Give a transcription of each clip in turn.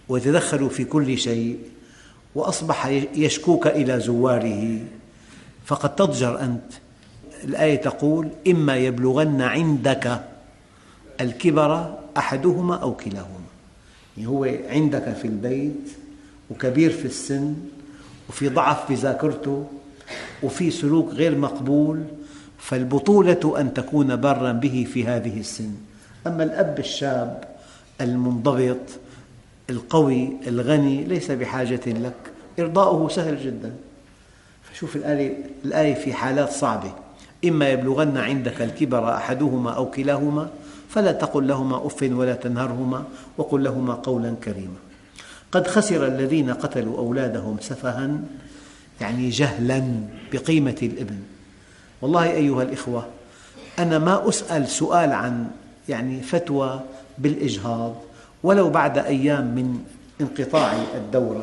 ويتدخل في كل شيء وأصبح يشكوك إلى زواره، فقد تضجر أنت. الآية تقول: إما يبلغن عندك الكبر أحدهما أو كلاهما. يعني هو عندك في البيت وكبير في السن وفي ضعف بذاكرته وفي سلوك غير مقبول، فالبطولة أن تكون باراً به في هذه السن. أما الأب الشاب المنضبط القوي الغني ليس بحاجة لك، إرضاؤه سهل جداً. فشوف الآية في حالات صعبة: إما يبلغن عندك الكبر أحدهما أو كلاهما فلا تقل لهما أف ولا تنهرهما وقل لهما قولاً كريماً. قد خسر الذين قتلوا أولادهم سفهاً، يعني جهلاً بقيمة الابن. والله أيها الإخوة، أنا ما أسأل سؤال عن فتوى بالإجهاض ولو بعد أيام من انقطاع الدورة،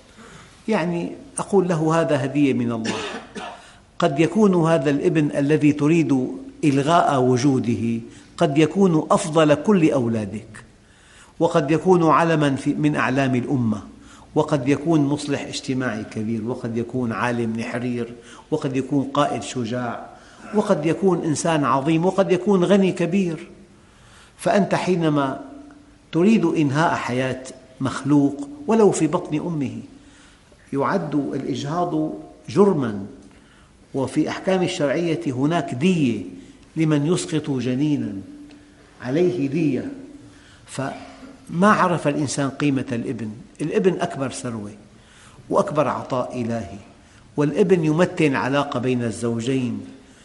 أقول له: هذا هدية من الله. قد يكون هذا الابن الذي تريد إلغاء وجوده قد يكون أفضل كل أولادك، وقد يكون علماً من أعلام الأمة، وقد يكون مصلح اجتماعي كبير، وقد يكون عالم نحرير، وقد يكون قائد شجاع، وقد يكون إنسان عظيم، وقد يكون غني كبير. فأنت حينما تريد إنهاء حياة مخلوق ولو في بطن أمه، يعد الإجهاض جرماً، وفي أحكام الشرعية هناك دية لمن يسقط جنيناً، عليه دية. فما عرف الإنسان قيمة الابن. الابن أكبر ثروة وأكبر عطاء إلهي، والابن يمتن العلاقة بين الزوجين.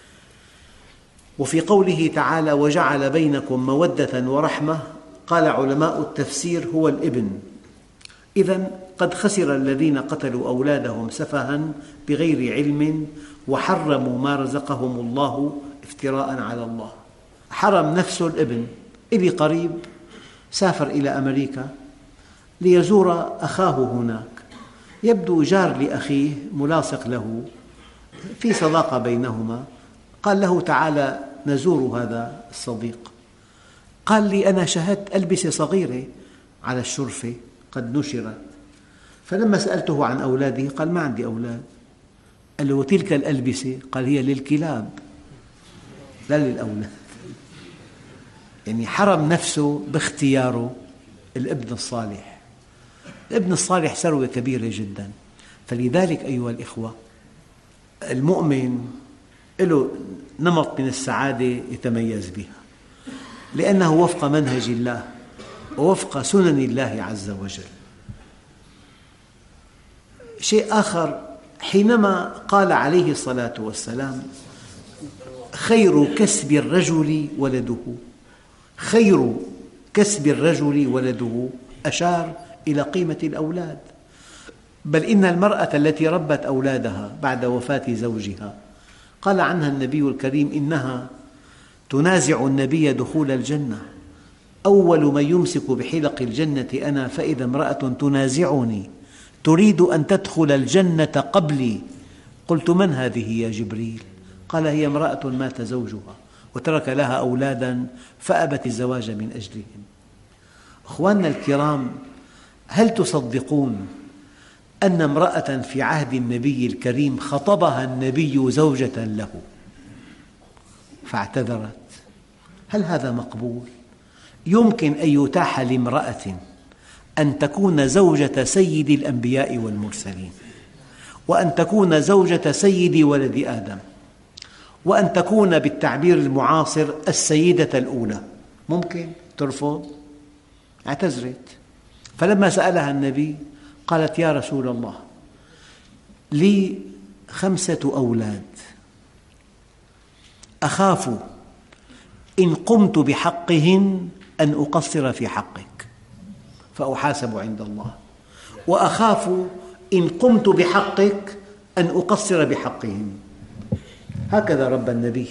وفي قوله تعالى: وجعل بينكم مودة ورحمة، قال علماء التفسير: هو الابن. إذن قد خسر الذين قتلوا أولادهم سفهاً بغير علم وحرموا ما رزقهم الله افتراء على الله. حرم نفسه الابن. إلي قريب سافر إلى أمريكا ليزور أخاه هناك، يبدو جار لأخيه ملاصق له، في صداقة بينهما. قال له: تعال نزور هذا الصديق. قال لي: أنا شاهدت ألبسة صغيرة على الشرفة قد نشرت، فلما سألته عن أولاده قال: ما عندي أولاد. قال له: وتلك الألبسة؟ قال: هي للكلاب لا للأولاد. يعني حرم نفسه باختياره الابن الصالح. الابن الصالح ثروة كبيرة جدا. فلذلك أيها الإخوة، المؤمن له نمط من السعادة يتميز بها، لأنه وفق منهج الله ووفق سنن الله عز وجل. شيء آخر، حينما قال عليه الصلاة والسلام: خير كسب الرجل ولده، خير كسب الرجل ولده، أشار إلى قيمة الأولاد. بل إن المرأة التي ربت أولادها بعد وفاة زوجها قال عنها النبي الكريم: إنها تنازع النبي دخول الجنة، أول من يمسك بحلق الجنة أنا، فإذا امرأة تنازعني تريد أن تدخل الجنة قبلي. قلت: من هذه يا جبريل؟ قال: هي امرأة مات زوجها وترك لها أولادا فأبت الزواج من أجلهم. أخواننا الكرام، هل تصدقون أن امرأة في عهد النبي الكريم خطبها النبي زوجة له فاعتذرت؟ هل هذا مقبول؟ يمكن أن يتاح لامرأة أن تكون زوجة سيد الأنبياء والمرسلين، وأن تكون زوجة سيد ولد آدم، وأن تكون بالتعبير المعاصر السيدة الأولى. ممكن ترفض؟ اعتذرت. فلما سألها النبي قالت: يا رسول الله، لي 5 أولاد، أخاف إن قمت بحقهن أن أقصر في حقك فأحاسب عند الله، وأخاف إن قمت بحقك أن أقصر بحقهن. هكذا ربى النبي.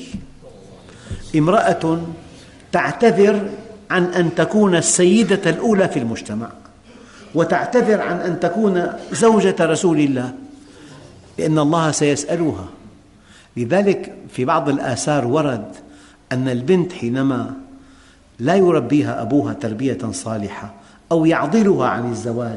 امرأة تعتذر عن أن تكون السيدة الأولى في المجتمع، وتعتذر عن أن تكون زوجة رسول الله، لأن الله سيسألها. لذلك في بعض الآثار ورد أن البنت حينما لا يربيها أبوها تربية صالحة أو يعضلها عن الزواج